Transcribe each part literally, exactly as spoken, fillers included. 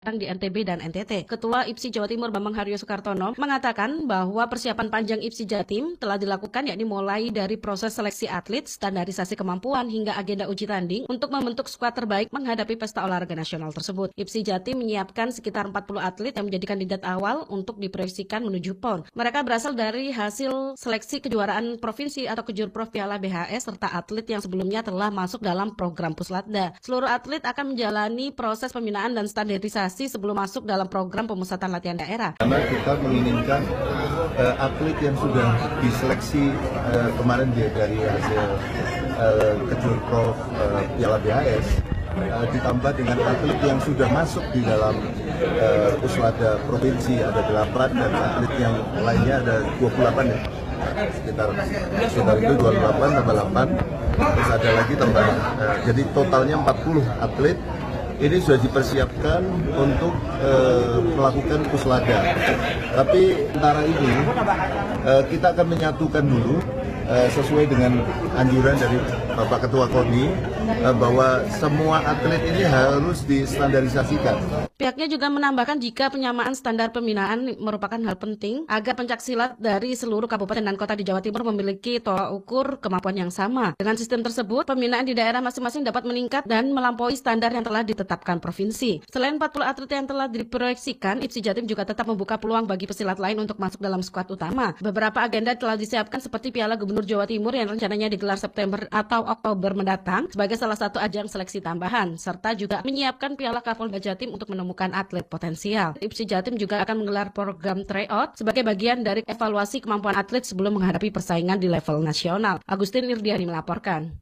di N T B dan N T T. Ketua I P S I Jawa Timur Bambang Haryo Soekartono mengatakan bahwa persiapan panjang I P S I Jatim telah dilakukan, yakni mulai dari proses seleksi atlet, standarisasi kemampuan hingga agenda uji tanding untuk membentuk skuad terbaik menghadapi pesta olahraga nasional tersebut. I P S I Jatim menyiapkan sekitar empat puluh atlet yang menjadi kandidat awal untuk diproyeksikan menuju P O N. Mereka berasal dari hasil seleksi kejuaraan provinsi atau Kejurprov Piala B H S serta atlet yang sebelumnya telah masuk dalam program Puslatda. Seluruh atlet akan menjalani proses pembinaan dan standarisasi sebelum masuk dalam program pemusatan latihan daerah. Karena kita menginginkan uh, atlet yang sudah diseleksi uh, kemarin dia dari hasil uh, Kejurprov uh, Piala B H S uh, ditambah dengan atlet yang sudah masuk di dalam uh, Puslatda provinsi ada delapan dan atlet yang lainnya ada dua puluh delapan ya. sekitar sekitar itu dua puluh delapan tambah delapan terus ada lagi tambah uh, jadi totalnya empat puluh atlet. Ini sudah dipersiapkan untuk uh, melakukan Puslatda. Tapi antara ini uh, kita akan menyatukan dulu uh, sesuai dengan anjuran dari Bapak Ketua KONI uh, bahwa semua atlet ini harus distandarisasikan. Pihaknya juga menambahkan jika penyamaan standar pembinaan merupakan hal penting agar pencaksilat dari seluruh kabupaten dan kota di Jawa Timur memiliki tolak ukur kemampuan yang sama. Dengan sistem tersebut, pembinaan di daerah masing-masing dapat meningkat dan melampaui standar yang telah ditetapkan provinsi. Selain empat puluh atlet yang telah diproyeksikan, I P S I Jatim juga tetap membuka peluang bagi pesilat lain untuk masuk dalam skuad utama. Beberapa agenda telah disiapkan seperti Piala Gubernur Jawa Timur yang rencananya digelar September atau Oktober mendatang sebagai salah satu ajang seleksi tambahan, serta juga menyiapkan Piala Kapolda Jatim untuk menemukan atlet potensial. I P S I Jatim juga akan menggelar program tryout sebagai bagian dari evaluasi kemampuan atlet sebelum menghadapi persaingan di level nasional. Agustin Irdiani melaporkan.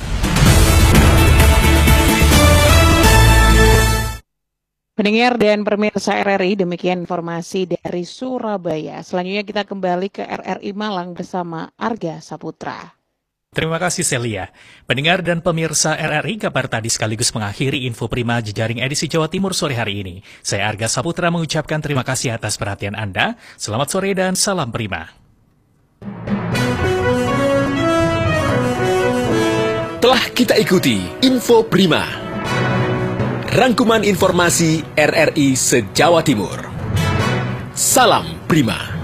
Pendengar dan pemirsa R R I, demikian informasi dari Surabaya. Selanjutnya kita kembali ke R R I Malang bersama Arga Saputra. Terima kasih Celia. Pendengar dan pemirsa R R I, kabar tadi sekaligus mengakhiri Info Prima Jejaring edisi Jawa Timur sore hari ini. Saya Arga Saputra mengucapkan terima kasih atas perhatian Anda. Selamat sore dan salam Prima. Telah kita ikuti Info Prima, rangkuman informasi R R I se-Jawa Timur. Salam Prima.